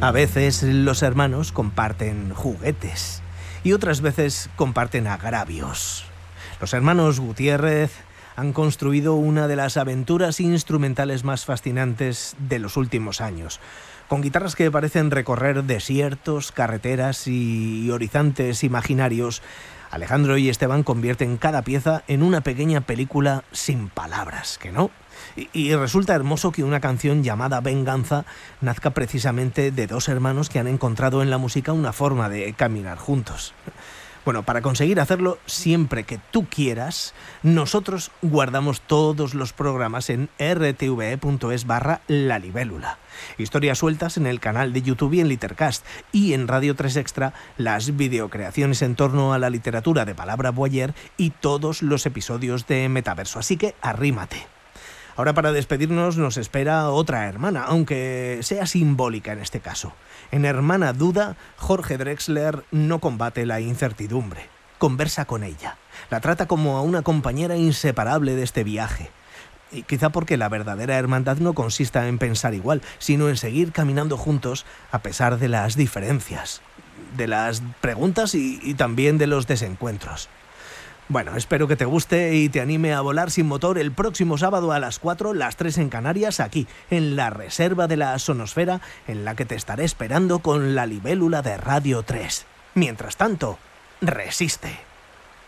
A veces los hermanos comparten juguetes y otras veces comparten agravios. Los hermanos Gutiérrez han construido una de las aventuras instrumentales más fascinantes de los últimos años, con guitarras que parecen recorrer desiertos, carreteras y horizontes imaginarios. Alejandro y Esteban convierten cada pieza en una pequeña película sin palabras, ¿que no? Y resulta hermoso que una canción llamada Venganza nazca precisamente de dos hermanos que han encontrado en la música una forma de caminar juntos. Bueno, para conseguir hacerlo siempre que tú quieras, nosotros guardamos todos los programas en rtve.es/La Libélula. Historias sueltas en el canal de YouTube y en Litercast. Y en Radio 3 Extra, las videocreaciones en torno a la literatura de Palabra Boyer y todos los episodios de Metaverso. Así que arrímate. Ahora, para despedirnos, nos espera otra hermana, aunque sea simbólica en este caso. En Hermana Duda, Jorge Drexler no combate la incertidumbre, conversa con ella, la trata como a una compañera inseparable de este viaje. Y quizá porque la verdadera hermandad no consista en pensar igual, sino en seguir caminando juntos a pesar de las diferencias, de las preguntas y también de los desencuentros. Bueno, espero que te guste y te anime a volar sin motor el próximo sábado a las 4, las 3 en Canarias, aquí, en la reserva de la Sonosfera, en la que te estaré esperando con La Libélula de Radio 3. Mientras tanto, resiste.